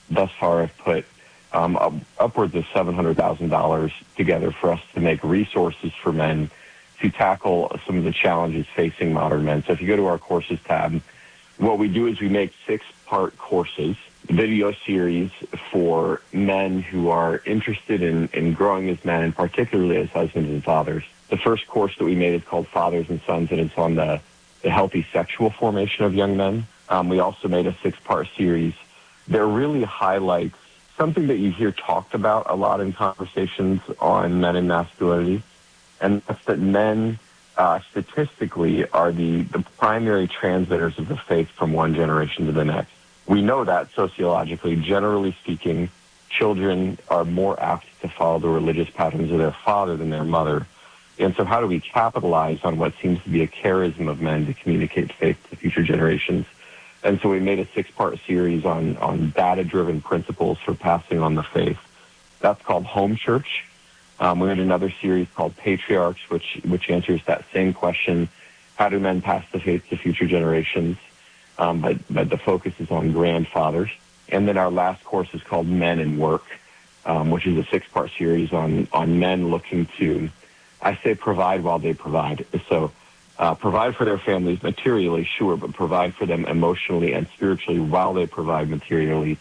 thus far have put upwards of $700,000 together for us to make resources for men to tackle some of the challenges facing modern men. So if you go to our courses tab, what we do is we make 6-part courses, video series for men who are interested in growing as men, and particularly as husbands and fathers. The first course that we made is called Fathers and Sons, and it's on the healthy sexual formation of young men. We also made a 6-part series that really highlights something that you hear talked about a lot in conversations on men and masculinity, and that's that men statistically are the primary transmitters of the faith from one generation to the next. We know that sociologically, generally speaking, children are more apt to follow the religious patterns of their father than their mother. And so how do we capitalize on what seems to be a charism of men to communicate faith to future generations? And so we made a 6-part series on data-driven principles for passing on the faith. That's called Home Church. We had another series called Patriarchs, which answers that same question: how do men pass the faith to future generations? But the focus is on grandfathers. And then our last course is called Men and Work, which is a 6-part series on men looking to, I say, provide while they provide. So provide for their families materially, sure, but provide for them emotionally and spiritually while they provide materially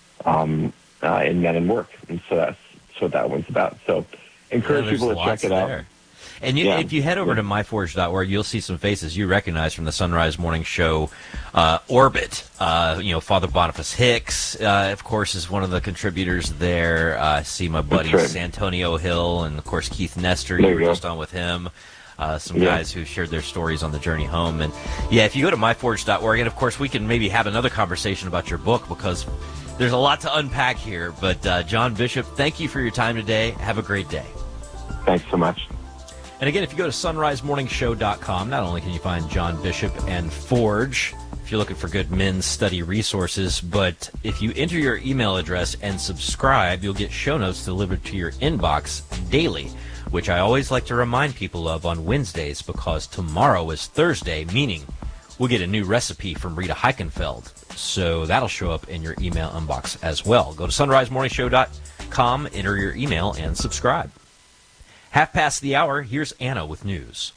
in Men and Work. And so that's what that one's about. So encourage people to check it out. And if you head over to myforge.org, you'll see some faces you recognize from the Sunrise Morning Show orbit. Father Boniface Hicks, of course, is one of the contributors there. I see my buddy Santonio Hill and, of course, Keith Nestor. You were just on with him. Some guys who shared their stories on the journey home. And, if you go to myforge.org, and, of course, we can maybe have another conversation about your book because there's a lot to unpack here. But, John Bishop, thank you for your time today. Have a great day. Thanks so much. And again, if you go to sunrisemorningshow.com, not only can you find John Bishop and Forge, if you're looking for good men's study resources, but if you enter your email address and subscribe, you'll get show notes delivered to your inbox daily, which I always like to remind people of on Wednesdays because tomorrow is Thursday, meaning we'll get a new recipe from Rita Heikenfeld. So that'll show up in your email inbox as well. Go to sunrisemorningshow.com, enter your email, and subscribe. 1:30, here's Anna with news.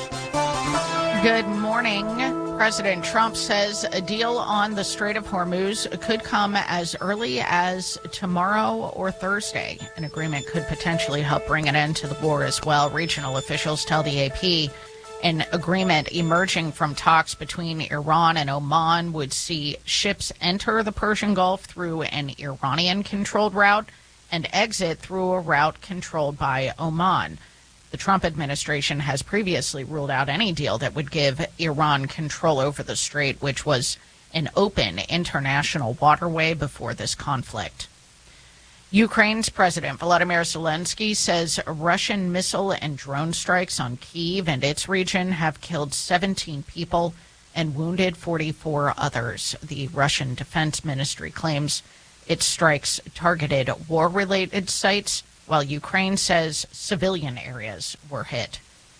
Good morning. President Trump says a deal on the Strait of Hormuz could come as early as tomorrow or Thursday. An agreement could potentially help bring an end to the war as well. Regional officials tell the AP an agreement emerging from talks between Iran and Oman would see ships enter the Persian Gulf through an Iranian-controlled route and exit through a route controlled by Oman. The Trump administration has previously ruled out any deal that would give Iran control over the strait, which was an open international waterway before this conflict. Ukraine's President Volodymyr Zelensky says Russian missile and drone strikes on Kyiv and its region have killed 17 people and wounded 44 others. The Russian Defense Ministry claims its strikes targeted war-related sites, while Ukraine says civilian areas were hit.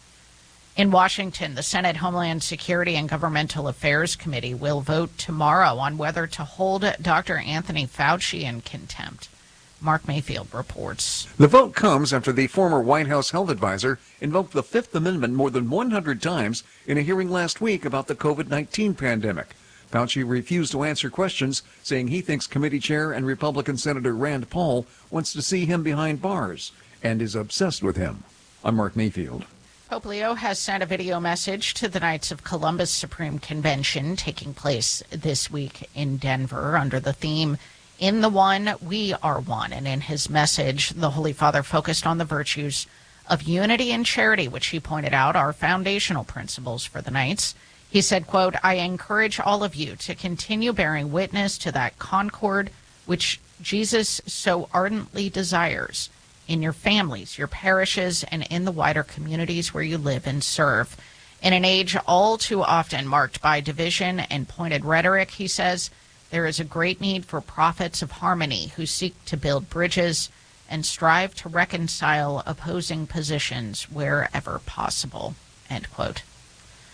In Washington, the Senate Homeland Security and Governmental Affairs Committee will vote tomorrow on whether to hold Dr. Anthony Fauci in contempt. Mark Mayfield reports. The vote comes after the former White House health advisor invoked the Fifth Amendment more than 100 times in a hearing last week about the COVID-19 pandemic. Fauci refused to answer questions, saying he thinks committee chair and Republican Senator Rand Paul wants to see him behind bars and is obsessed with him. I'm Mark Mayfield. Pope Leo has sent a video message to the Knights of Columbus Supreme Convention taking place this week in Denver under the theme, "In the One, We Are One." And in his message, the Holy Father focused on the virtues of unity and charity, which he pointed out are foundational principles for the Knights. He said, quote, "I encourage all of you to continue bearing witness to that concord which Jesus so ardently desires in your families, your parishes, and in the wider communities where you live and serve. In an age all too often marked by division and pointed rhetoric," he says, "there is a great need for prophets of harmony who seek to build bridges and strive to reconcile opposing positions wherever possible," end quote.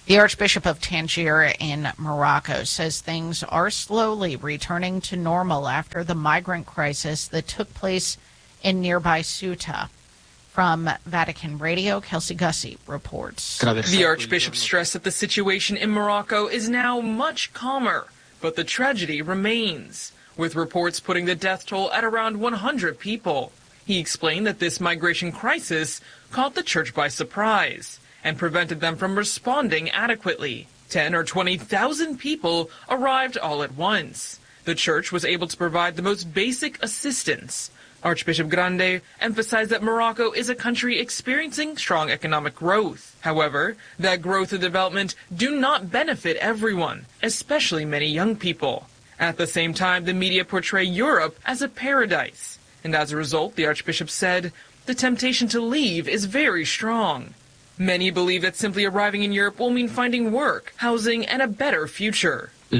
The Archbishop of Tangier in Morocco says things are slowly returning to normal after the migrant crisis that took place in nearby Ceuta. From Vatican Radio, Kelsey Gussie reports. The Archbishop stressed that the situation in Morocco is now much calmer, but the tragedy remains, with reports putting the death toll at around 100 people. He explained that this migration crisis caught the church by surprise and prevented them from responding adequately. 10 or 20,000 people arrived all at once. The church was able to provide the most basic assistance. Archbishop Grande emphasized that Morocco is a country experiencing strong economic growth. However, that growth and development do not benefit everyone, especially many young people. At the same time, the media portray Europe as a paradise. And as a result, the Archbishop said, the temptation to leave is very strong. Many believe that simply arriving in Europe will mean finding work, housing, and a better future. For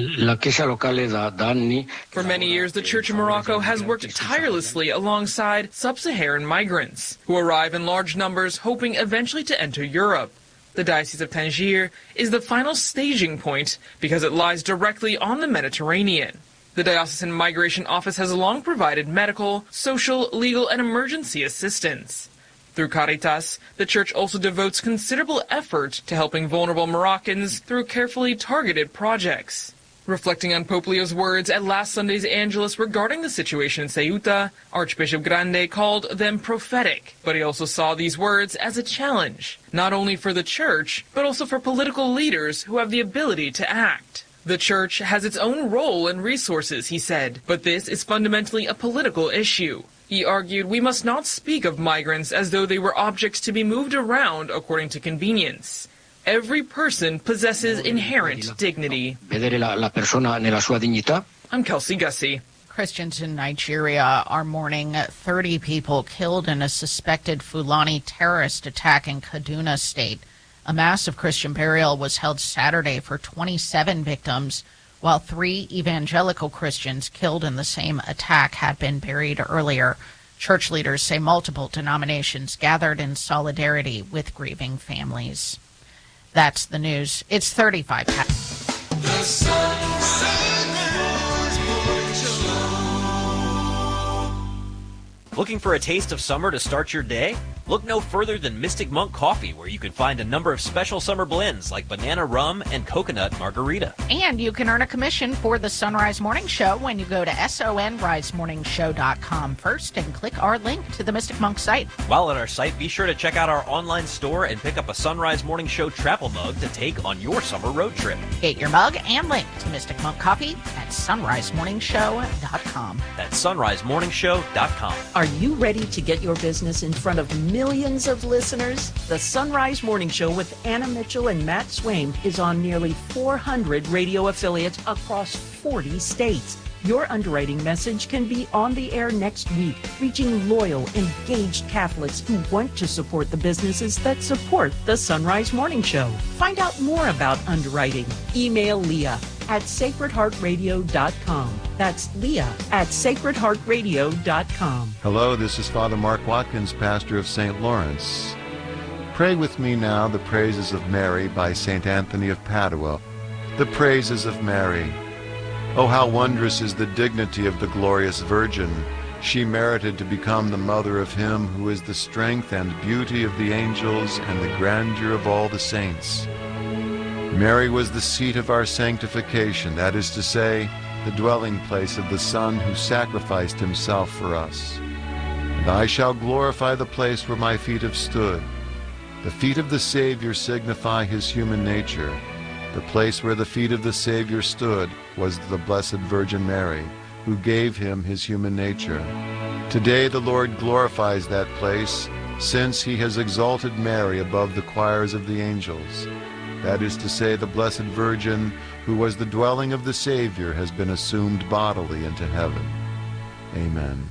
many years, the Church in Morocco has worked tirelessly alongside sub-Saharan migrants who arrive in large numbers, hoping eventually to enter Europe. The Diocese of Tangier is the final staging point because it lies directly on the Mediterranean. The Diocesan Migration Office has long provided medical, social, legal, and emergency assistance. Through Caritas, the Church also devotes considerable effort to helping vulnerable Moroccans through carefully targeted projects. Reflecting on Pope Leo's words at last Sunday's Angelus regarding the situation in Ceuta, Archbishop Grande called them prophetic, but he also saw these words as a challenge, not only for the Church, but also for political leaders who have the ability to act. The Church has its own role and resources, he said, but this is fundamentally a political issue. He argued we must not speak of migrants as though they were objects to be moved around according to convenience. Every person possesses inherent dignity. I'm Kelsey Gussie. Christians in Nigeria are mourning 30 people killed in a suspected Fulani terrorist attack in Kaduna State. A massive Christian burial was held Saturday for 27 victims, while 3 evangelical Christians killed in the same attack had been buried earlier. Church leaders say multiple denominations gathered in solidarity with grieving families. That's the news. It's 35 past. The Looking for a taste of summer to start your day? Look no further than Mystic Monk Coffee, where you can find a number of special summer blends like banana rum and coconut margarita. And you can earn a commission for the Sunrise Morning Show when you go to sonrisemorningshow.com first and click our link to the Mystic Monk site. While at our site, be sure to check out our online store and pick up a Sunrise Morning Show travel mug to take on your summer road trip. Get your mug and link to Mystic Monk Coffee at sonrisemorningshow.com. That's sonrisemorningshow.com. Are you ready to get your business in front of millions of listeners? The Sunrise Morning Show with Anna Mitchell and Matt Swaim is on nearly 400 radio affiliates across 40 states. Your underwriting message can be on the air next week, reaching loyal, engaged Catholics who want to support the businesses that support the Sunrise Morning Show. Find out more about underwriting. Email Leah at sacredheartradio.com. That's Leah at sacredheartradio.com. Hello, this is Father Mark Watkins, pastor of St. Lawrence. Pray with me now the praises of Mary by St. Anthony of Padua. The praises of Mary. Oh, how wondrous is the dignity of the glorious Virgin. She merited to become the mother of him who is the strength and beauty of the angels and the grandeur of all the saints. Mary was the seat of our sanctification, that is to say, the dwelling place of the Son who sacrificed himself for us. And I shall glorify the place where my feet have stood. The feet of the Savior signify his human nature. The place where the feet of the Savior stood was the Blessed Virgin Mary, who gave him his human nature. Today the Lord glorifies that place, since he has exalted Mary above the choirs of the angels. That is to say, the Blessed Virgin, who was the dwelling of the Savior, has been assumed bodily into heaven. Amen.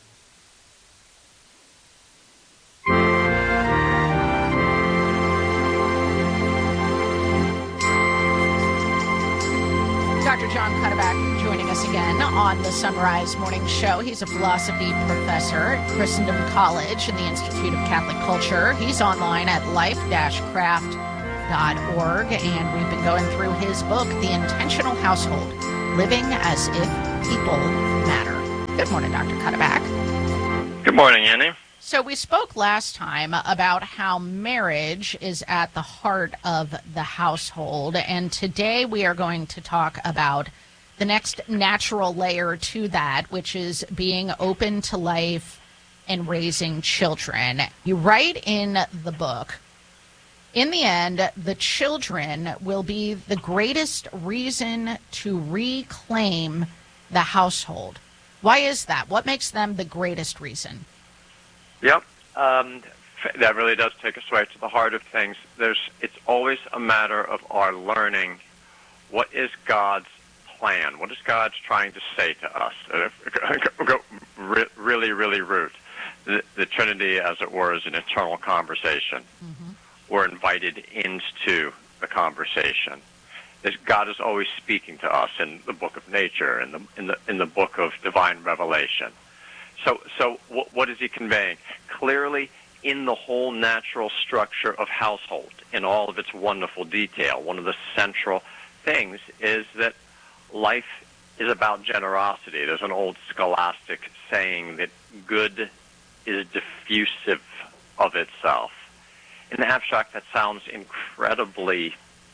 Dr. John Cuddeback joining us again on the Sunrise Morning Show. He's a philosophy professor at Christendom College in the Institute of Catholic Culture. He's online at life-craft and we've been going through his book, The Intentional Household, Living as If People Matter. Good morning, Dr. Cuddeback. Good morning, Annie. So we spoke last time about how marriage is at the heart of the household, and today we are going to talk about the next natural layer to that, which is being open to life and raising children. You write in the book, in the end, the children will be the greatest reason to reclaim the household. Why is that? What makes them the greatest reason? Yep. That really does take us right to the heart of things. It's always a matter of our learning what is God's plan? What is God trying to say to us? Go really, really root. The Trinity, as it were, is an eternal conversation. Mm-hmm. We're invited into the conversation. God is always speaking to us in the book of nature, in the book of divine revelation. So what is he conveying? Clearly, in the whole natural structure of household, in all of its wonderful detail, one of the central things is that life is about generosity. There's an old scholastic saying that good is diffusive of itself. In the abstract, that sounds incredibly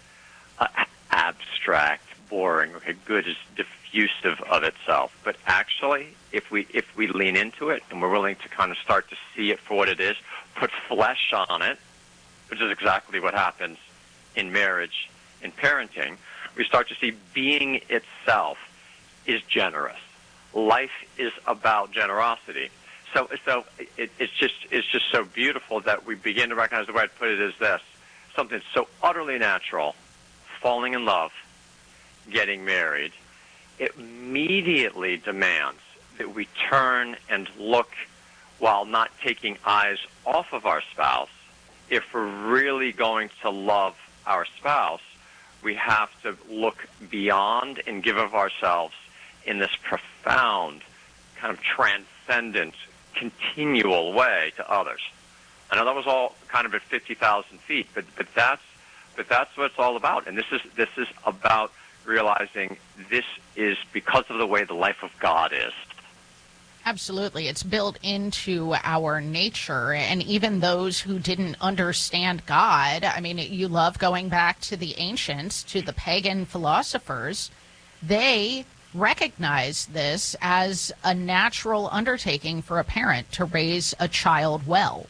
abstract, boring. Okay, good is diffusive of itself. But actually, if we lean into it and we're willing to kind of start to see it for what it is, put flesh on it, which is exactly what happens in marriage, in parenting, we start to see being itself is generous. Life is about generosity. So it's just so beautiful that we begin to recognize, the way I'd put it is this: something so utterly natural, falling in love, getting married, it immediately demands that we turn and look while not taking eyes off of our spouse. If we're really going to love our spouse, we have to look beyond and give of ourselves in this profound, kind of transcendent, continual way to others. I know that was all kind of at 50,000 feet, but that's what it's all about. And this is about realizing this is because of the way the life of God is. Absolutely. It's built into our nature. And even those who didn't understand God, I mean, you love going back to the ancients, to the pagan philosophers, they recognize this as a natural undertaking for a parent to raise a child well.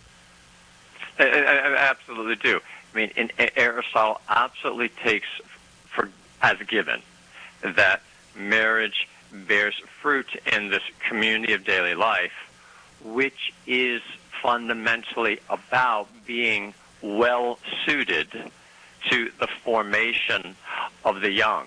I absolutely do. I mean, Aristotle absolutely takes as given that marriage bears fruit in this community of daily life, which is fundamentally about being well suited to the formation of the young.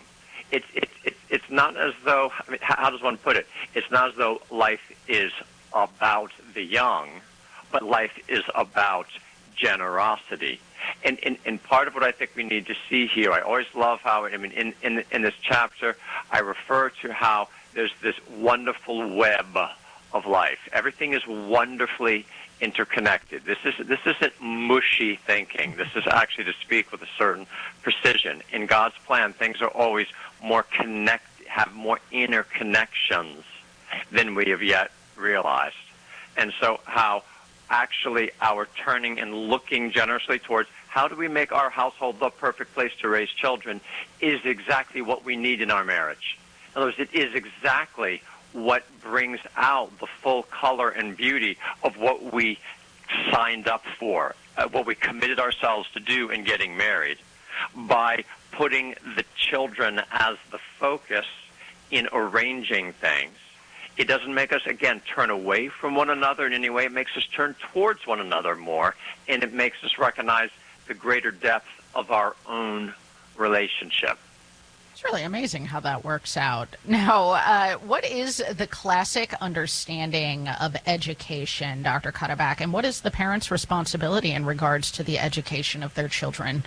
It's not as though, I mean, how does one put it? It's not as though life is about the young, but life is about generosity. And part of what I think we need to see here, I always love how, I mean, in this chapter, I refer to how there's this wonderful web of life. Everything is wonderfully interconnected. This isn't mushy thinking. This is actually to speak with a certain precision. In God's plan, things are always more have more interconnections than we have yet realized. And so how actually our turning and looking generously towards how do we make our household the perfect place to raise children is exactly what we need in our marriage. In other words, it is exactly what brings out the full color and beauty of what we signed up for, what we committed ourselves to do in getting married, by putting the children as the focus in arranging things. It doesn't make us, again, turn away from one another in any way. It makes us turn towards one another more, and it makes us recognize the greater depth of our own relationship. It's really amazing how that works out. Now, what is the classic understanding of education, Dr. Cuddeback, and what is the parent's responsibility in regards to the education of their children?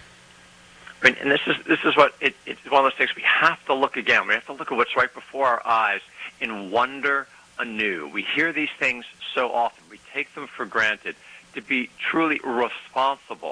And this is what it's one of those things we have to look again. We have to look at what's right before our eyes and wonder anew. We hear these things so often. We take them for granted. To be truly responsible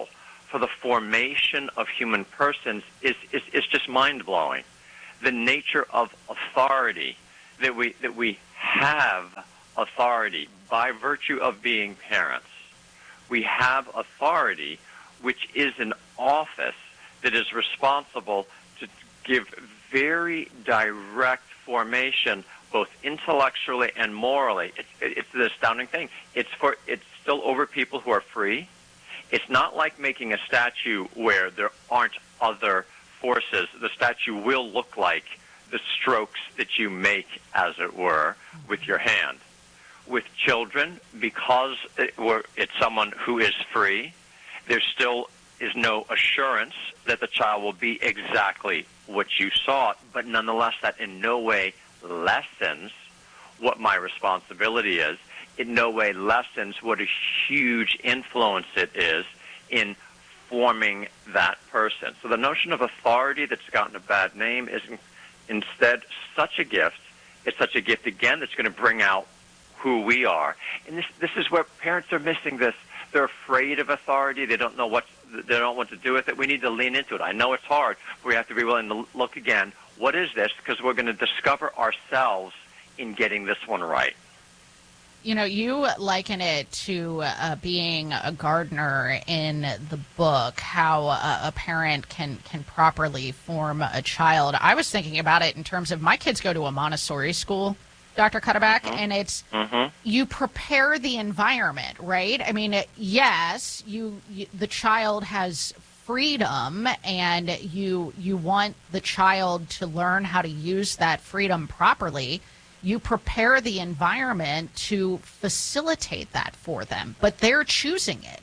for the formation of human persons is just mind-blowing. The nature of authority, that we have authority by virtue of being parents. We have authority, which is an office that is responsible to give very direct formation, both intellectually and morally. It's an astounding thing. It's still over people who are free. It's not like making a statue where there aren't other forces. The statue will look like the strokes that you make, as it were, with your hand. With children, because it's someone who is free, there still is no assurance that the child will be exactly what you saw, but nonetheless that in no way lessens what my responsibility is. In no way lessens what a huge influence it is in forming that person. So the notion of authority that's gotten a bad name is instead such a gift. It's such a gift, again, that's going to bring out who we are. And this is where parents are missing this. They're afraid of authority. They don't know what to do with it. We need to lean into it. I know it's hard, but we have to be willing to look again. What is this? Because we're going to discover ourselves in getting this one right. You know, you liken it to being a gardener in the book, how a parent can properly form a child. I was thinking about it in terms of my kids go to a Montessori school, Dr. Cuddeback, and it's you prepare the environment, right? I mean, yes, the child has freedom, and you want the child to learn how to use that freedom properly. You prepare the environment to facilitate that for them, but they're choosing it.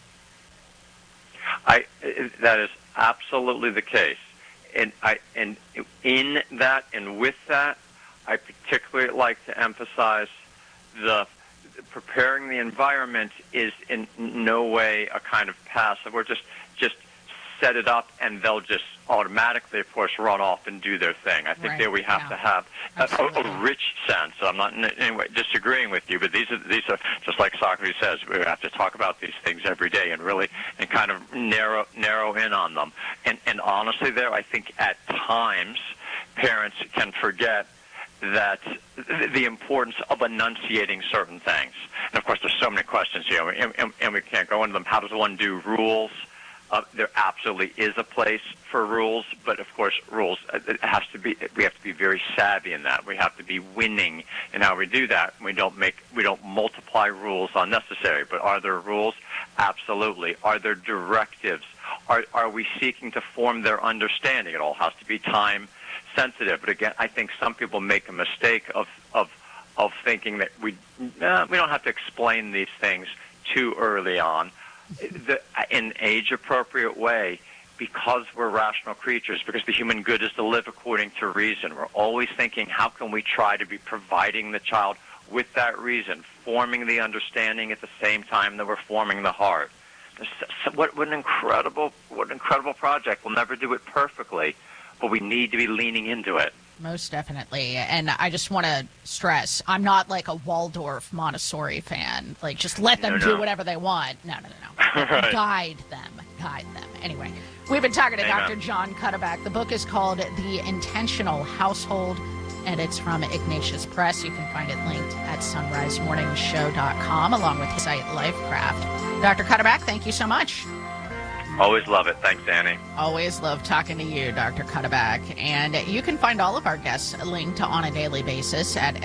That is absolutely the case, and in that and with that, I particularly like to emphasize the preparing the environment is in no way a kind of passive. We're just set it up, and they'll just automatically, of course, run off and do their thing. I think there we have to have a rich sense. I'm not in any way disagreeing with you, but these are just like Socrates says, we have to talk about these things every day and kind of narrow in on them. And honestly, I think at times parents can forget that the importance of enunciating certain things. And of course, there's so many questions here, and we can't go into them. How does one do rules? There absolutely is a place for rules, but of course, rules we have to be very savvy in that. We have to be winning in how we do that. We don't multiply rules unnecessary. But are there rules? Absolutely. Are there directives? Are we seeking to form their understanding? It all has to be time sensitive. But again, I think some people make a mistake of thinking that we don't have to explain these things too early on. In age-appropriate way, because we're rational creatures, because the human good is to live according to reason. We're always thinking, how can we try to be providing the child with that reason, forming the understanding at the same time that we're forming the heart. What an incredible project. We'll never do it perfectly, but we need to be leaning into it. Most definitely. And I just want to stress, I'm not like a Waldorf Montessori fan. Like, just let them do whatever they want. No. Right. Guide them. Anyway, we've been talking to Amen. Dr. John Cuddeback. The book is called The Intentional Household, and it's from Ignatius Press. You can find it linked at sunrisemorningshow.com, along with his site, Lifecraft. Dr. Cuddeback, thank you so much. Always love it. Thanks, Annie. Always love talking to you, Dr. Cuddeback. And you can find all of our guests linked on a daily basis at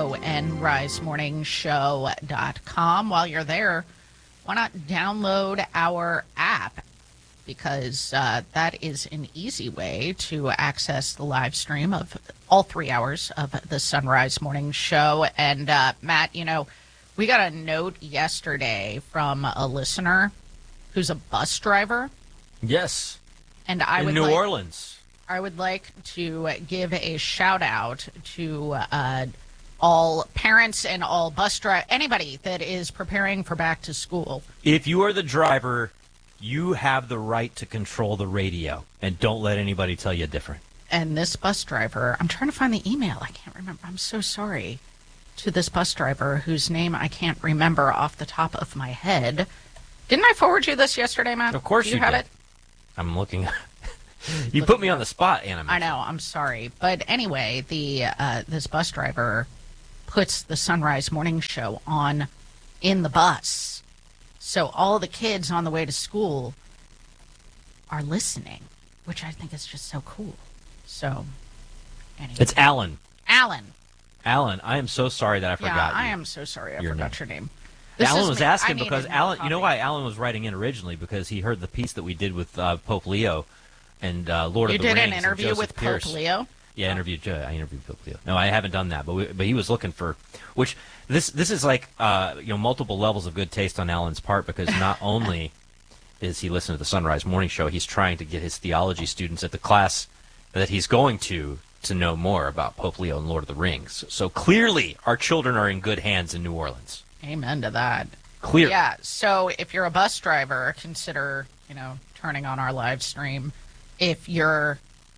sunrisemorningshow.com. While you're there, why not download our app? Because that is an easy way to access the live stream of all 3 hours of the Sunrise Morning Show. And, Matt, we got a note yesterday from a listener who's a bus driver. Yes. And in New Orleans. I would like to give a shout out to all parents and all bus drivers, anybody that is preparing for back to school. If you are the driver, you have the right to control the radio, and don't let anybody tell you different. And this bus driver, I'm trying to find the email. I can't remember. I'm so sorry to this bus driver whose name I can't remember off the top of my head. Didn't I forward you this yesterday, Matt? Of course you have did. it. I'm looking. You put me on the spot, Anna. I know. I'm sorry. But anyway, this bus driver puts the Sunrise Morning Show on in the bus. So all the kids on the way to school are listening, which I think is just so cool. So, anyway. It's Alan. Alan, I am so sorry that I forgot I you. am so sorry I Your forgot name. your name. Alan was asking because Alan, you know why Alan was writing in originally? Because he heard the piece that we did with Pope Leo and Lord of the Rings. You did an interview with Pierce. Pope Leo? Yeah, I interviewed Pope Leo. No, I haven't done that, but he was looking for which this is like multiple levels of good taste on Alan's part, because not only is he listening to the Sunrise Morning Show, he's trying to get his theology students at the class that he's going to know more about Pope Leo and Lord of the Rings. So clearly, our children are in good hands in New Orleans. Amen to that. Clear. Yeah, so if you're a bus driver, consider, turning on our live stream. If you're,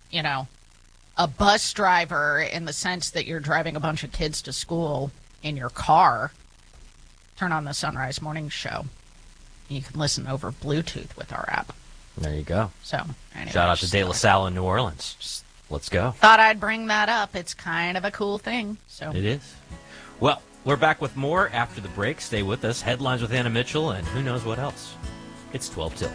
a bus driver in the sense that you're driving a bunch of kids to school in your car, turn on the Sunrise Morning Show. You can listen over Bluetooth with our app. There you go. So, anyway, shout out to De La Salle in New Orleans. Let's go. Thought I'd bring that up. It's kind of a cool thing. So it is. Well, we're back with more after the break. Stay with us. Headlines with Anna Mitchell and who knows what else. It's 12 till.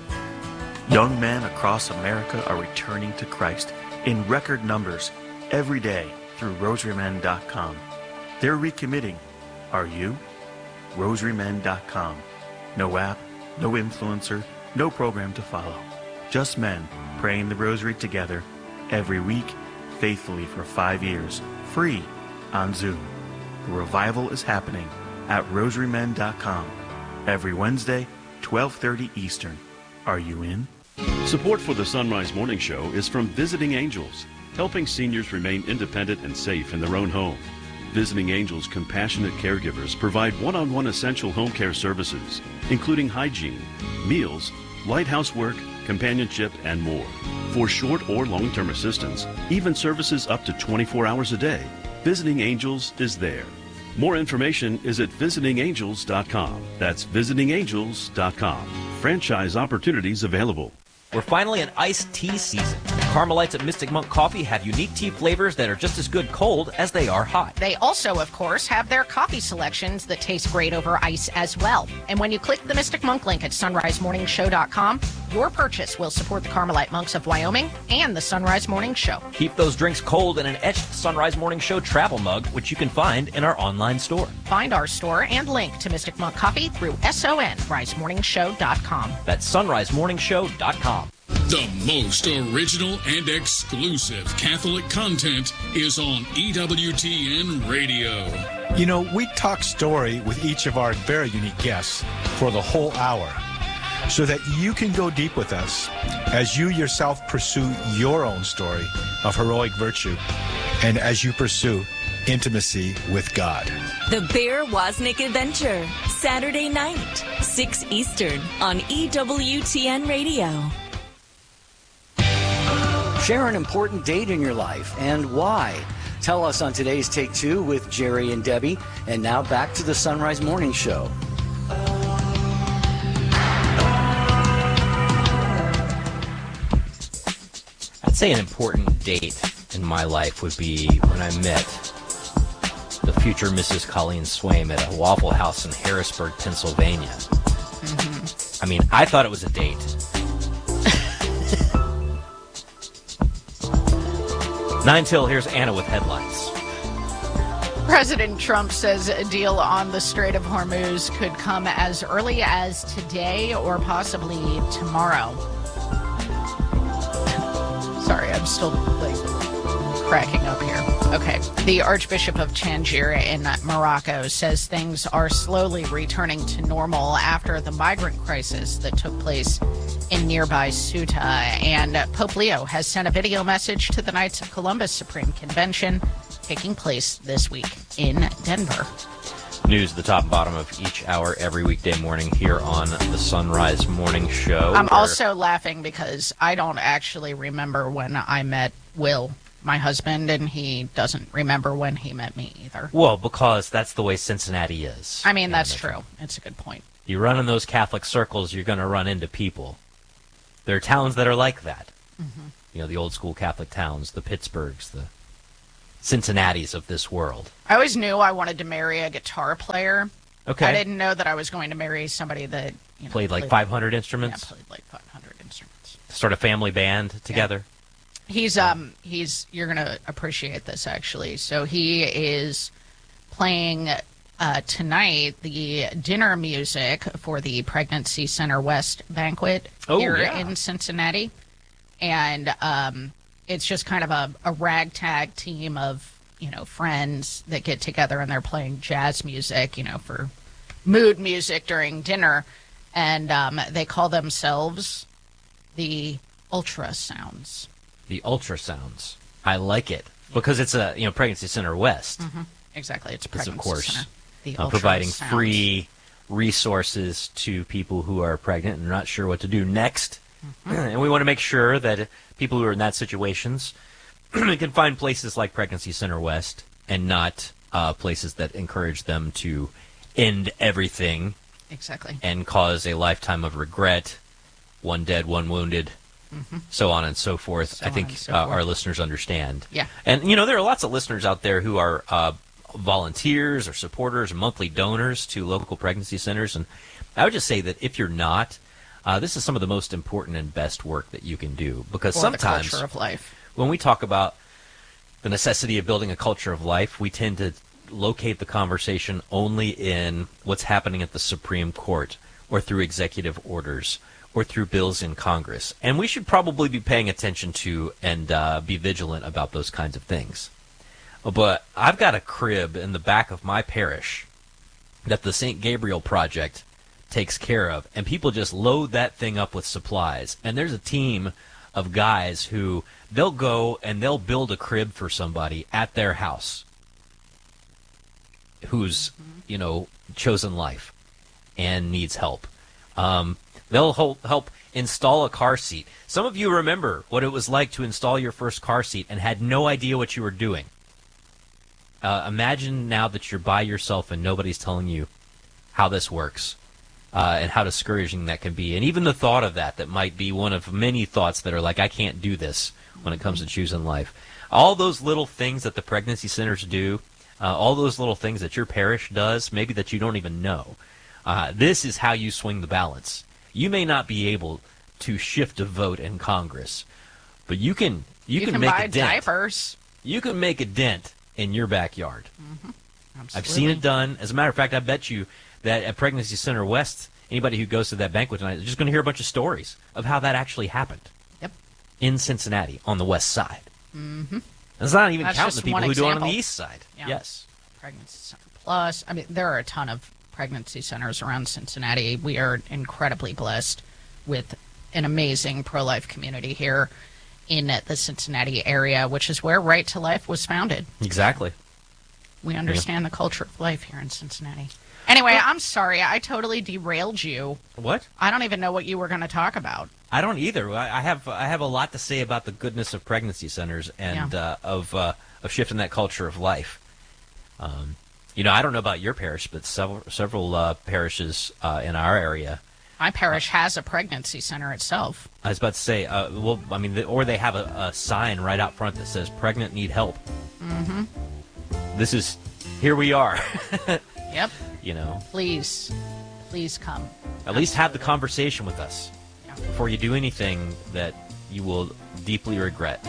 Young men across America are returning to Christ in record numbers every day through rosarymen.com. They're recommitting. Are you? rosarymen.com. No app, no influencer, no program to follow. Just men praying the rosary together every week, faithfully for 5 years, free on Zoom. The revival is happening at rosarymen.com every Wednesday, 12:30 Eastern. Are you in? Support for the Sunrise Morning Show is from Visiting Angels, helping seniors remain independent and safe in their own home. Visiting Angels compassionate caregivers provide one-on-one essential home care services, including hygiene, meals, light housework, companionship, and more. For short or long-term assistance, even services up to 24 hours a day, Visiting Angels is there. More information is at visitingangels.com. That's visitingangels.com. Franchise opportunities available. We're finally in iced tea season. Carmelites at Mystic Monk Coffee have unique tea flavors that are just as good cold as they are hot. They also, of course, have their coffee selections that taste great over ice as well. And when you click the Mystic Monk link at sunrisemorningshow.com, your purchase will support the Carmelite Monks of Wyoming and the Sunrise Morning Show. Keep those drinks cold in an etched Sunrise Morning Show travel mug, which you can find in our online store. Find our store and link to Mystic Monk Coffee through sunrisemorningshow.com. That's sunrisemorningshow.com. The most original and exclusive Catholic content is on EWTN Radio. You know, we talk story with each of our very unique guests for the whole hour so that you can go deep with us as you yourself pursue your own story of heroic virtue and as you pursue intimacy with God. The Bear Wozniak Adventure, Saturday night, 6 Eastern on EWTN Radio. Share an important date in your life and why. Tell us on today's Take Two with Jerry and Debbie. And now back to the Sunrise Morning Show. I'd say an important date in my life would be when I met the future Mrs. Colleen Swaim at a Waffle House in Harrisburg, Pennsylvania. Mm-hmm. I mean, I thought it was a date. 9 till, here's Anna with headlines. President Trump says a deal on the Strait of Hormuz could come as early as today or possibly tomorrow. Sorry, I'm still cracking up here. Okay. The Archbishop of Tangier in Morocco says things are slowly returning to normal after the migrant crisis that took place in nearby Ceuta. And Pope Leo has sent a video message to the Knights of Columbus Supreme Convention taking place this week in Denver. News at the top and bottom of each hour every weekday morning here on the Sunrise Morning Show. I'm also laughing because I don't actually remember when I met Will, my husband, and he doesn't remember when he met me either. Well, because that's the way Cincinnati is. I mean, that's true. It's a good point. You run in those Catholic circles, you're going to run into people. There are towns that are like that. You know, the old school Catholic towns, the Pittsburghs, the Cincinnatis of this world. I always knew I wanted to marry a guitar player. Okay. I didn't know that I was going to marry somebody that played like 500 instruments. Yeah, played like 500 instruments. Start a family band together. Yeah. You're gonna appreciate this actually. So he is playing tonight the dinner music for the Pregnancy Center West banquet here in Cincinnati, and it's just kind of a ragtag team of friends that get together and they're playing jazz music, for mood music during dinner, and they call themselves the Ultrasounds. The Ultrasounds. I like it because it's a Pregnancy Center West. Mm-hmm. Exactly, it's a pregnancy of course center. The providing Ultrasounds. free resources to people who are pregnant and not sure what to do next. And we want to make sure that people who are in that situations can find places like Pregnancy Center West and not places that encourage them to end everything. Exactly. And cause a lifetime of regret, one dead, one wounded, so on and so forth. I think our listeners understand. Yeah. And, there are lots of listeners out there who are volunteers or supporters or monthly donors to local pregnancy centers. And I would just say that if you're not, this is some of the most important and best work that you can do. Because sometimes, the culture of life. When we talk about the necessity of building a culture of life, we tend to locate the conversation only in what's happening at the Supreme Court or through executive orders or through bills in Congress. And we should probably be paying attention to and be vigilant about those kinds of things. But I've got a crib in the back of my parish that the St. Gabriel Project takes care of, and people just load that thing up with supplies. And there's a team of guys who they'll go and they'll build a crib for somebody at their house who's, chosen life and needs help. They'll help install a car seat. Some of you remember what it was like to install your first car seat and had no idea what you were doing. Imagine now that you're by yourself and nobody's telling you how this works and how discouraging that can be. And even the thought of that might be one of many thoughts that are like, I can't do this when it comes to choosing life. All those little things that the pregnancy centers do, all those little things that your parish does, maybe that you don't even know, this is how you swing the balance. You may not be able to shift a vote in Congress, but you can make buy a dent. Diapers. You can make a dent in your backyard. Absolutely. I've seen it done. As a matter of fact, I bet you that at Pregnancy Center West, anybody who goes to that banquet tonight is just going to hear a bunch of stories of how that actually happened. Yep. In Cincinnati on the west side. That's not even counting the people who do it on the east side. Yeah. Yes. Pregnancy Center Plus. I mean, there are a ton of pregnancy centers around Cincinnati. We are incredibly blessed with an amazing pro-life community here in the Cincinnati area, which is where Right to Life was founded. Exactly. We understand the culture of life here in Cincinnati. Anyway, I'm sorry. I totally derailed you. What? I don't even know what you were going to talk about. I don't either. I have a lot to say about the goodness of pregnancy centers and of shifting that culture of life. I don't know about your parish, but several parishes in our area. My parish has a pregnancy center itself. I was about to say, or they have a sign right out front that says "Pregnant Need Help." This is, here we are. Yep. Please come. At least have the conversation with us before you do anything that you will deeply regret.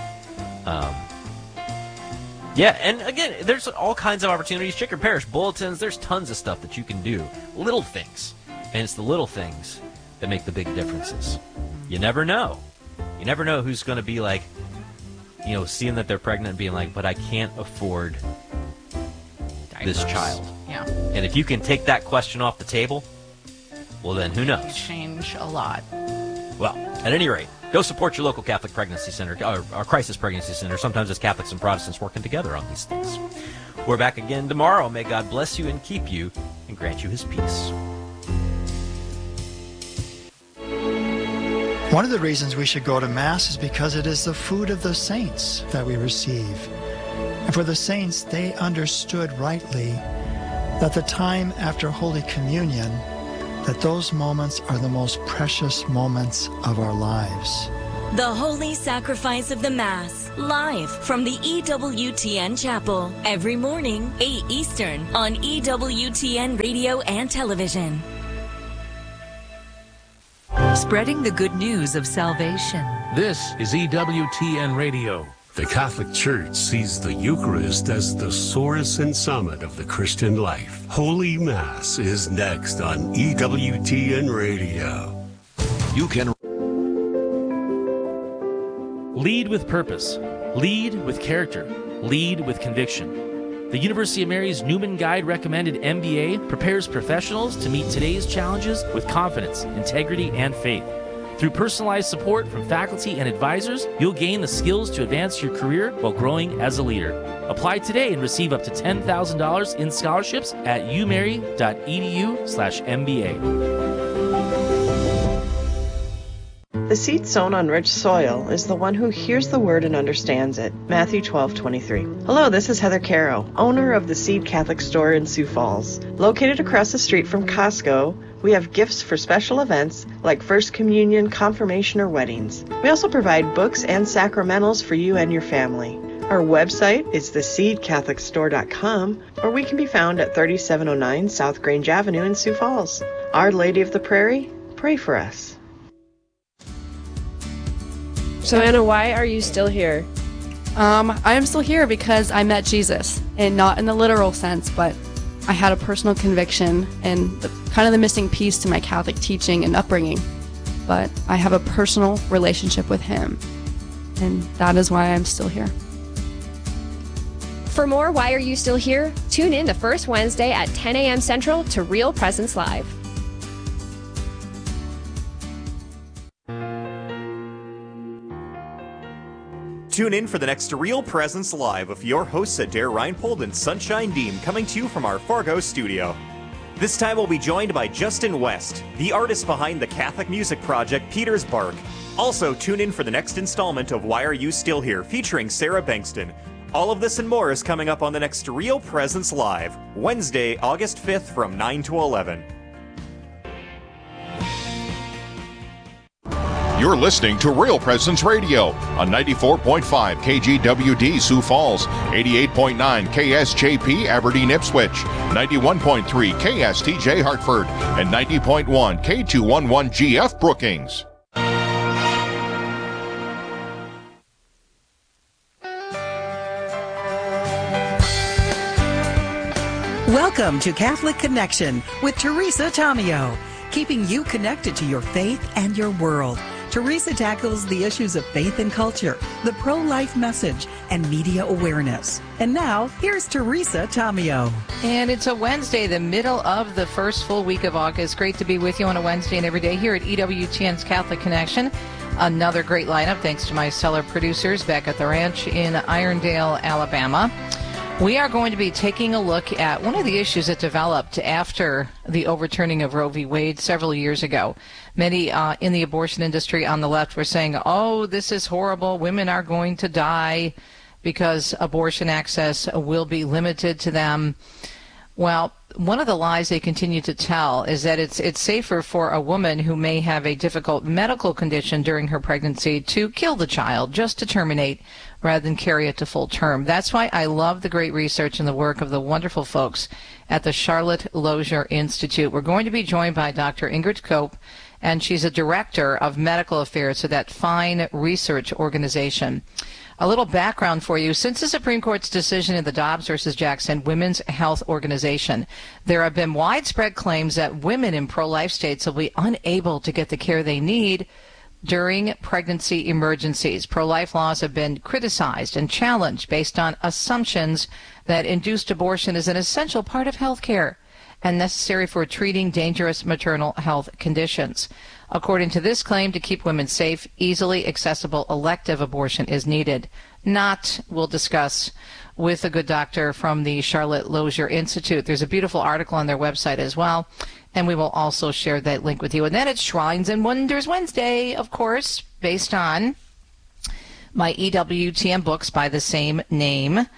And again, there's all kinds of opportunities. Check your parish bulletins. There's tons of stuff that you can do. Little things. And it's the little things that make the big differences. You never know. You never know who's going to be like, seeing that they're pregnant and being like, but I can't afford this child. Yeah. And if you can take that question off the table, well, then who knows? Change a lot. Well, at any rate, go support your local Catholic pregnancy center or crisis pregnancy center. Sometimes it's Catholics and Protestants working together on these things. We're back again tomorrow. May God bless you and keep you and grant you his peace. One of the reasons we should go to Mass is because it is the food of the saints that we receive. And for the saints, they understood rightly that the time after Holy Communion that those moments are the most precious moments of our lives. The Holy Sacrifice of the Mass, live from the EWTN Chapel, every morning, 8 Eastern, on EWTN Radio and Television. Spreading the good news of salvation. This is EWTN Radio. The Catholic Church sees the Eucharist as the source and summit of the Christian life. Holy Mass is next on EWTN Radio. You can lead with purpose, lead with character, lead with conviction. The University of Mary's Newman Guide recommended MBA prepares professionals to meet today's challenges with confidence, integrity, and faith. Through personalized support from faculty and advisors, you'll gain the skills to advance your career while growing as a leader. Apply today and receive up to $10,000 in scholarships at umary.edu/MBA. The seed sown on rich soil is the one who hears the word and understands it. Matthew 12:23. Hello, this is Heather Caro, owner of the Seed Catholic Store in Sioux Falls. Located across the street from Costco, we have gifts for special events like First Communion, confirmation, or weddings. We also provide books and sacramentals for you and your family. Our website is theseedcatholicstore.com, or we can be found at 3709 South Grange Avenue in Sioux Falls. Our Lady of the Prairie, pray for us. So Anna, why are you still here? I am still here because I met Jesus, and not in the literal sense, but I had a personal conviction and kind of the missing piece to my Catholic teaching and upbringing. But I have a personal relationship with him, and that is why I'm still here. For more Why Are You Still Here? Tune in the first Wednesday at 10 a.m. Central to Real Presence Live. Tune in for the next Real Presence Live with your hosts Adair Reinpold and Sunshine Dean, coming to you from our Fargo studio. This time we'll be joined by Justin West, the artist behind the Catholic music project Peter's Bark. Also, tune in for the next installment of Why Are You Still Here, featuring Sarah Bankston. All of this and more is coming up on the next Real Presence Live, Wednesday, August 5th from 9 to 11. You're listening to Real Presence Radio on 94.5 KGWD Sioux Falls, 88.9 KSJP Aberdeen Ipswich, 91.3 KSTJ Hartford, and 90.1 K211GF Brookings. Welcome to Catholic Connection with Teresa Tomeo, keeping you connected to your faith and your world. Teresa tackles the issues of faith and culture, the pro-life message, and media awareness. And now, here's Teresa Tomeo. And it's a Wednesday, the middle of the first full week of August. Great to be with you on a Wednesday and every day here at EWTN's Catholic Connection. Another great lineup, thanks to my stellar producers back at the ranch in Irondale, Alabama. We are going to be taking a look at one of the issues that developed after the overturning of Roe v. Wade several years ago. Many in the abortion industry on the left were saying, oh, this is horrible. Women are going to die because abortion access will be limited to them. Well, one of the lies they continue to tell is that it's safer for a woman who may have a difficult medical condition during her pregnancy to kill the child, just to terminate, rather than carry it to full term. That's why I love the great research and the work of the wonderful folks at the Charlotte Lozier Institute. We're going to be joined by Dr. Ingrid Cope, and she's a director of medical affairs for that fine research organization. A little background for you. Since the Supreme Court's decision in the Dobbs versus Jackson Women's Health Organization, there have been widespread claims that women in pro-life states will be unable to get the care they need during pregnancy emergencies. Pro-life laws have been criticized and challenged based on assumptions that induced abortion is an essential part of health care and necessary for treating dangerous maternal health conditions. According to this claim, to keep women safe, easily accessible elective abortion is needed. Not, we'll discuss with a good doctor from the Charlotte Lozier Institute. There's a beautiful article on their website as well, and we will also share that link with you. And then it's Shrines and Wonders Wednesday, of course, based on my EWTN books by the same name.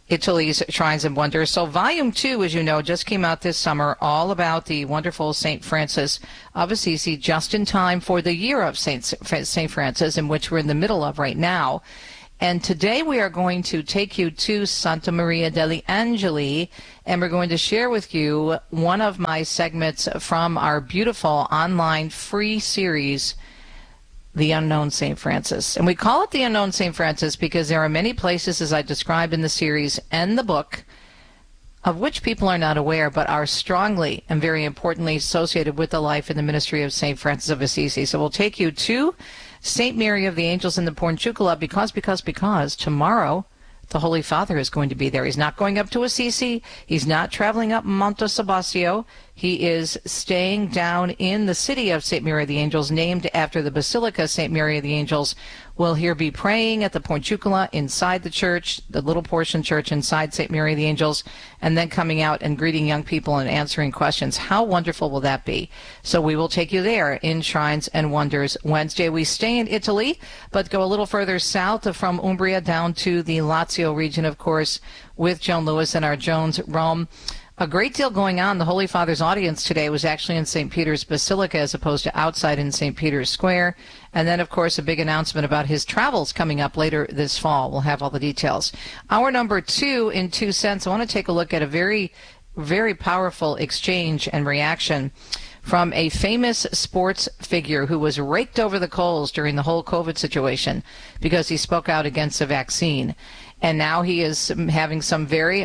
Italy's Shrines and Wonders. So Volume 2, as you know, just came out this summer, all about the wonderful St. Francis of Assisi, just in time for the year of St. Francis, in which we're in the middle of right now. And today we are going to take you to Santa Maria degli Angeli, and we're going to share with you one of my segments from our beautiful online free series, The Unknown St. Francis. And we call it The Unknown St. Francis because there are many places, as I describe in the series and the book, of which people are not aware, but are strongly and very importantly associated with the life and the ministry of St. Francis of Assisi. So we'll take you to St. Mary of the Angels in the Porciuncula because tomorrow the Holy Father is going to be there. He's not going up to Assisi. He's not traveling up Monte Sabastio. He is staying down in the city of St. Mary of the Angels, named after the Basilica of St. Mary of the Angels. We'll here be praying at the Porciuncula inside the church, the little portion church inside St. Mary of the Angels, and then coming out and greeting young people and answering questions. How wonderful will that be? So we will take you there in Shrines and Wonders Wednesday. We stay in Italy, but go a little further south from Umbria down to the Lazio region, of course, with Joan Lewis and our Jones Rome. A great deal going on. The Holy Father's audience today was actually in St. Peter's Basilica as opposed to outside in St. Peter's Square. And then, of course, a big announcement about his travels coming up later this fall. We'll have all the details. Hour number 2 in 2 cents. I want to take a look at a very, very powerful exchange and reaction from a famous sports figure who was raked over the coals during the whole COVID situation because he spoke out against the vaccine. And now he is having some very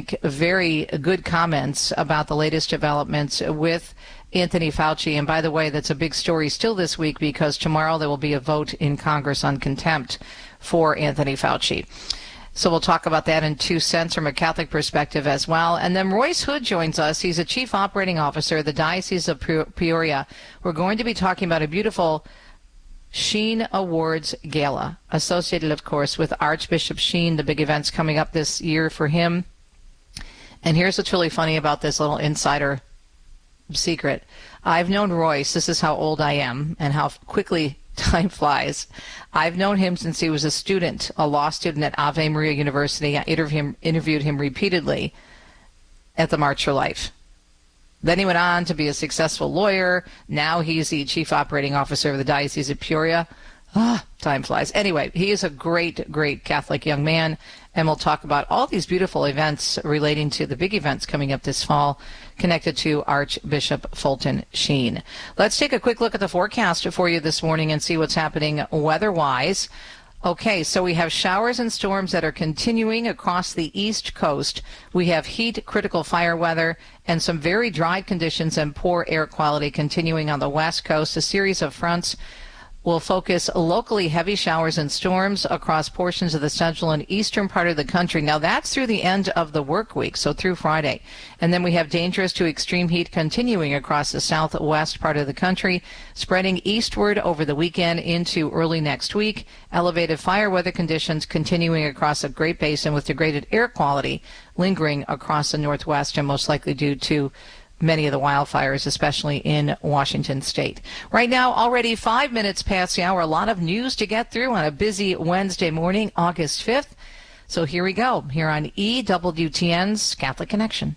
good comments about the latest developments with Anthony Fauci. And by the way, that's a big story still this week because tomorrow there will be a vote in Congress on contempt for Anthony Fauci. So we'll talk about that in 2 cents from a Catholic perspective as well. And then Royce Hood joins us. He's a chief operating officer of the Diocese of Peoria. We're going to be talking about a beautiful Sheen Awards Gala, associated, of course, with Archbishop Sheen, the big events coming up this year for him. And here's what's really funny about this little insider secret. I've known Royce, this is how old I am and how quickly time flies. I've known him since he was a student, a law student at Ave Maria University. I interviewed him repeatedly at the March for Life. Then he went on to be a successful lawyer. Now he's the chief operating officer of the Diocese of Peoria. Time flies. Anyway, he is a great, great Catholic young man, and we'll talk about all these beautiful events relating to the big events coming up this fall connected to Archbishop Fulton Sheen. Let's take a quick look at the forecast for you this morning and see what's happening weather-wise. Okay, so we have showers and storms that are continuing across the East Coast. We have heat, critical fire weather, and some very dry conditions and poor air quality continuing on the West Coast. A series of fronts will focus locally heavy showers and storms across portions of the central and eastern part of the country. Now, that's through the end of the work week, so through Friday. And then we have dangerous to extreme heat continuing across the southwest part of the country, spreading eastward over the weekend into early next week. Elevated fire weather conditions continuing across the Great Basin with degraded air quality lingering across the northwest and most likely due to many of the wildfires, especially in Washington state. Right now, already 5 minutes past the hour. A lot of news to get through on a busy Wednesday morning, August 5th. So here we go, here on EWTN's Catholic Connection.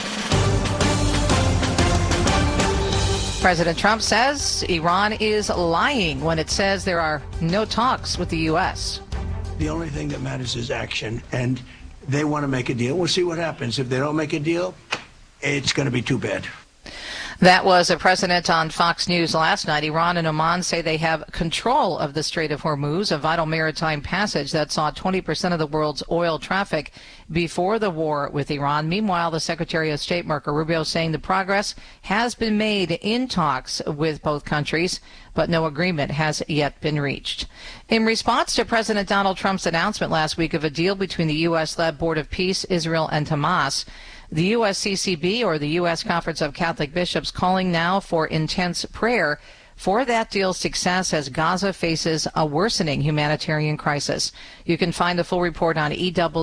President Trump says Iran is lying when it says there are no talks with the U.S. The only thing that matters is action, and they want to make a deal. We'll see what happens. If they don't make a deal, it's going to be too bad. That was a president on Fox News last night. Iran and Oman say they have control of the Strait of Hormuz, a vital maritime passage that saw 20% of the world's oil traffic before the war with Iran. Meanwhile, the Secretary of State, Marco Rubio, saying the progress has been made in talks with both countries, but no agreement has yet been reached. In response to President Donald Trump's announcement last week of a deal between the U.S.-led Board of Peace, Israel, and Hamas, the USCCB, or the U.S. Conference of Catholic Bishops, calling now for intense prayer for that deal's success as Gaza faces a worsening humanitarian crisis. You can find the full report on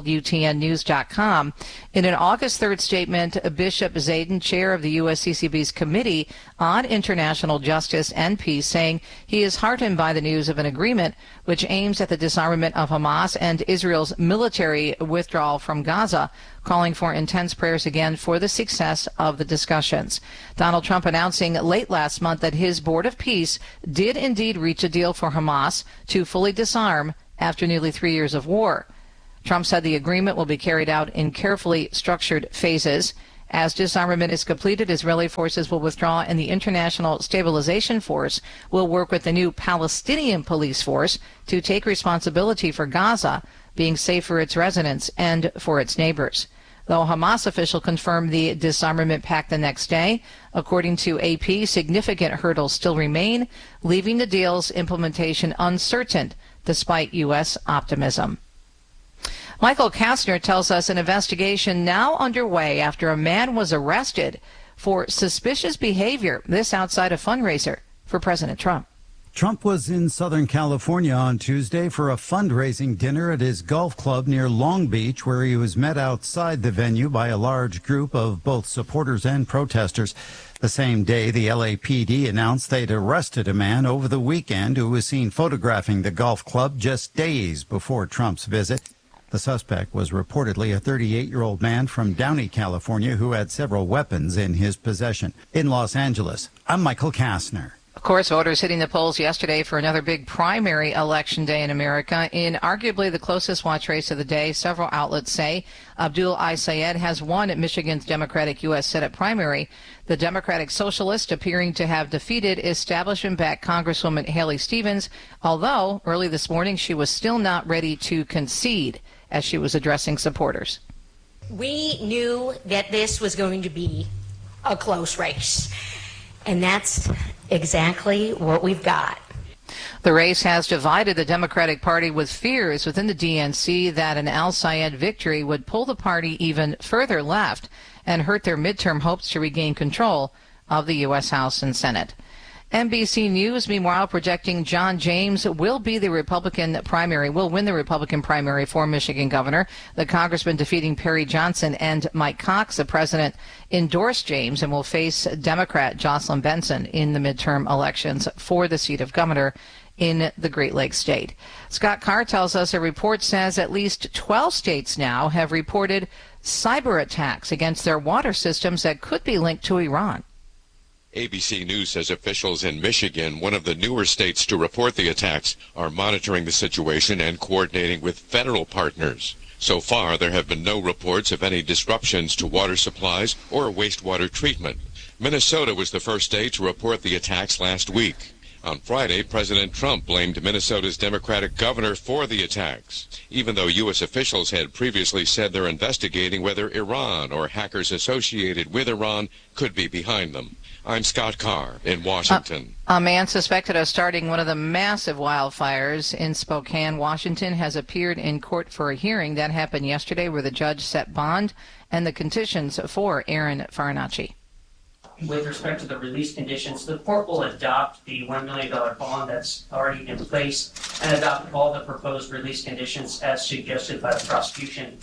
EWTNnews.com. In an August 3rd statement, Bishop Zayden, chair of the USCCB's Committee on International Justice and Peace, saying he is heartened by the news of an agreement which aims at the disarmament of Hamas and Israel's military withdrawal from Gaza, calling for intense prayers again for the success of the discussions. Donald Trump announcing late last month that his Board of Peace did indeed reach a deal for Hamas to fully disarm after nearly 3 years of war. Trump said the agreement will be carried out in carefully structured phases. As disarmament is completed, Israeli forces will withdraw and the International Stabilization Force will work with the new Palestinian police force to take responsibility for Gaza being safe for its residents and for its neighbors. Though a Hamas official confirmed the disarmament pact the next day, according to AP, significant hurdles still remain, leaving the deal's implementation uncertain despite U.S. optimism. Michael Kastner tells us an investigation now underway after a man was arrested for suspicious behavior, this outside a fundraiser for President Trump. Trump was in Southern California on Tuesday for a fundraising dinner at his golf club near Long Beach, where he was met outside the venue by a large group of both supporters and protesters. The same day, the LAPD announced they'd arrested a man over the weekend who was seen photographing the golf club just days before Trump's visit. The suspect was reportedly a 38-year-old man from Downey, California, who had several weapons in his possession. In Los Angeles, I'm Michael Kastner. Of course, voters hitting the polls yesterday for another big primary election day in America. In arguably the closest watch race of the day, several outlets say Abdul Al-Sayed has won at Michigan's Democratic U.S. Senate primary. The Democratic Socialist appearing to have defeated establishment-backed Congresswoman Haley Stevens, although early this morning she was still not ready to concede as she was addressing supporters. We knew that this was going to be a close race. And that's exactly what we've got. The race has divided the Democratic Party with fears within the DNC that an Al-Sayed victory would pull the party even further left and hurt their midterm hopes to regain control of the U.S. House and Senate. NBC News, meanwhile, projecting John James will win the Republican primary for Michigan governor. The congressman defeating Perry Johnson and Mike Cox. The president endorsed James and will face Democrat Jocelyn Benson in the midterm elections for the seat of governor in the Great Lakes state. Scott Carr tells us a report says at least 12 states now have reported cyber attacks against their water systems that could be linked to Iran. ABC News says officials in Michigan, one of the newer states to report the attacks, are monitoring the situation and coordinating with federal partners. So far, there have been no reports of any disruptions to water supplies or wastewater treatment. Minnesota was the first state to report the attacks last week. On Friday, President Trump blamed Minnesota's Democratic governor for the attacks, even though U.S. officials had previously said they're investigating whether Iran or hackers associated with Iran could be behind them. I'm Scott Carr in Washington. A man suspected of starting one of the massive wildfires in Spokane, Washington, has appeared in court for a hearing. That happened yesterday where the judge set bond and the conditions for Aaron Farinacci. With respect to the release conditions, the court will adopt the $1 million bond that's already in place and adopt all the proposed release conditions as suggested by the prosecution.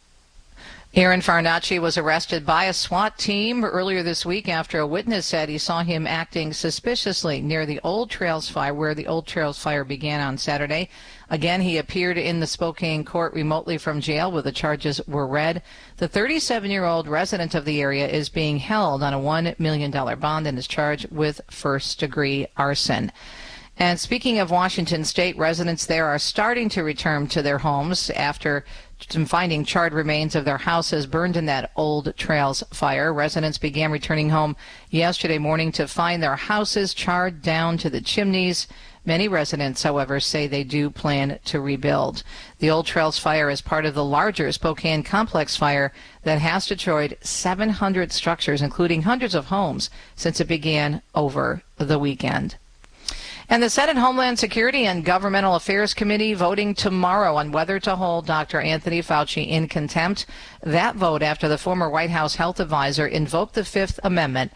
Aaron Farinacci was arrested by a SWAT team earlier this week after a witness said he saw him acting suspiciously near the Old Trails fire, where the Old Trails fire began on Saturday. Again, he appeared in the Spokane court remotely from jail where the charges were read. The 37-year-old resident of the area is being held on a $1 million bond and is charged with first-degree arson. And speaking of Washington state, residents there are starting to return to their homes after finding charred remains of their houses burned in that Old Trails fire. Residents began returning home yesterday morning to find their houses charred down to the chimneys. Many residents, however, say they do plan to rebuild. The Old Trails fire is part of the larger Spokane Complex fire that has destroyed 700 structures, including hundreds of homes, since it began over the weekend. And the Senate Homeland Security and Governmental Affairs Committee voting tomorrow on whether to hold Dr. Anthony Fauci in contempt. That vote after the former White House health advisor invoked the Fifth Amendment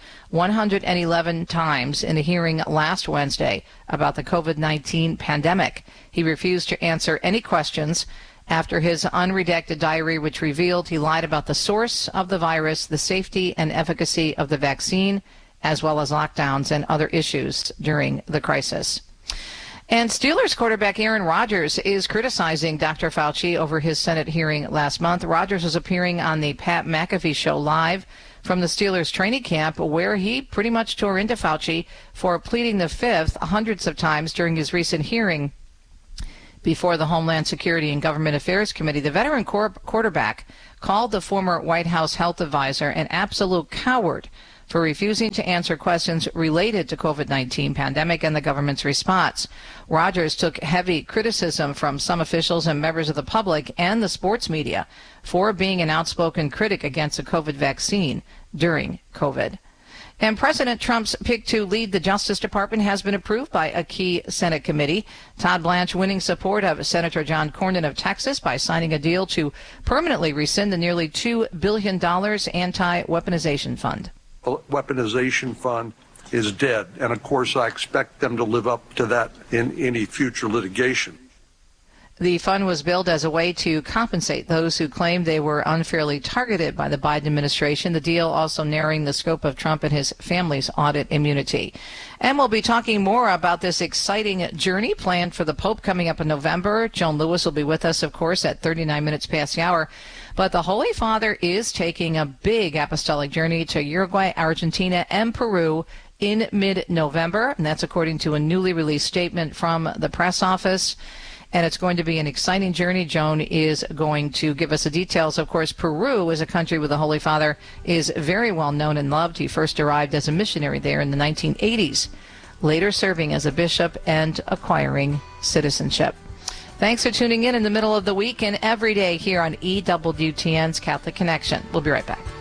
111 times in a hearing last Wednesday about the COVID-19 pandemic. He refused to answer any questions after his unredacted diary, which revealed he lied about the source of the virus, the safety and efficacy of the vaccine, as well as lockdowns and other issues during the crisis. And Steelers quarterback Aaron Rodgers is criticizing Dr. Fauci over his Senate hearing last month. Rodgers was appearing on the Pat McAfee show live from the Steelers training camp, where he pretty much tore into Fauci for pleading the Fifth hundreds of times during his recent hearing before the Homeland Security and Government Affairs Committee. The veteran quarterback called the former White House health advisor an absolute coward for refusing to answer questions related to COVID-19 pandemic and the government's response. Rodgers took heavy criticism from some officials and members of the public and the sports media for being an outspoken critic against the COVID vaccine during COVID. And President Trump's pick to lead the Justice Department has been approved by a key Senate committee. Todd Blanche winning support of Senator John Cornyn of Texas by signing a deal to permanently rescind the nearly $2 billion anti-weaponization fund. Weaponization fund is dead, and of course I expect them to live up to that in any future litigation. The fund was billed as a way to compensate those who claimed they were unfairly targeted by the Biden administration. The deal also narrowing the scope of Trump and his family's audit immunity. And we'll be talking more about this exciting journey planned for the Pope coming up in November. Joan Lewis will be with us, of course, at 39 minutes past the hour. But the Holy Father is taking a big apostolic journey to Uruguay, Argentina, and Peru in mid-November. And that's according to a newly released statement from the press office. And it's going to be an exciting journey. Joan is going to give us the details. Of course, Peru is a country where the Holy Father is very well known and loved. He first arrived as a missionary there in the 1980s, later serving as a bishop and acquiring citizenship. Thanks for tuning in the middle of the week and every day here on EWTN's Catholic Connection. We'll be right back.